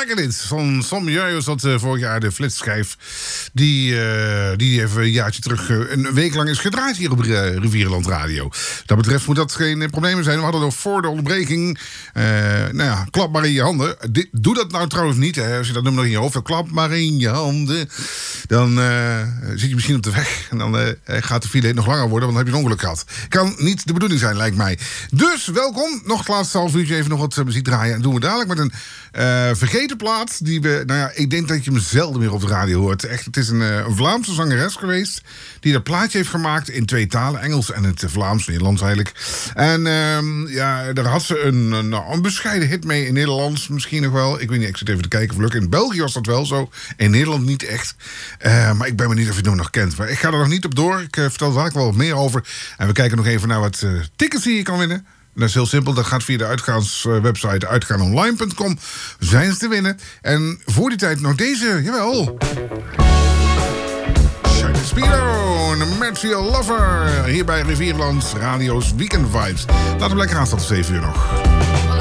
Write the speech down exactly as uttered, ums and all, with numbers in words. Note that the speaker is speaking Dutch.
lekker dit. Van Sam Jeu was dat uh, vorig jaar de flitsschijf. Die, uh, die even een jaartje terug uh, een week lang is gedraaid hier op uh, Rivierenland Radio. Dat betreft moet dat geen probleem zijn. We hadden nog voor de onderbreking. Uh, nou ja, klap maar in je handen. Dit, doe dat nou trouwens niet. Hè. Als je dat nummer nog in je hoofd hebt, klap maar in je handen. Dan uh, zit je misschien op de weg. En dan uh, gaat de file nog langer worden, want dan heb je een ongeluk gehad. Kan niet de bedoeling zijn, lijkt mij. Dus welkom. Nog het laatste half uurtje even nog wat uh, muziek draaien. En doen we dadelijk met een uh, vergeten plaat. Die we, nou ja, ik denk dat je hem zelden meer op de radio hoort. Echt, het is een, uh, een Vlaamse zangeres geweest. Die dat plaatje heeft gemaakt in twee talen. Engels en het Vlaams, Nederlands eigenlijk. En uh, ja, daar had ze een, een, een bescheiden hit mee in Nederlands. Misschien nog wel. Ik weet niet, ik zit even te kijken of lukt. In België was dat wel zo. In Nederland niet echt. Uh, maar ik ben benieuwd of je het nummer nog kent. Maar ik ga er nog niet op door. Ik uh, vertel er dadelijk wel wat meer over. En we kijken nog even naar wat uh, tickets die je kan winnen. Dat is heel simpel, dat gaat via de uitgaanswebsite uitgaanonline punt com. Zijn ze te winnen. En voor die tijd nog deze, jawel. Shine Speedo en Matthew Lover. Hier bij Rivierland Radio's Weekend Vibes. Laten we lekker aanstaan tot zeven uur nog.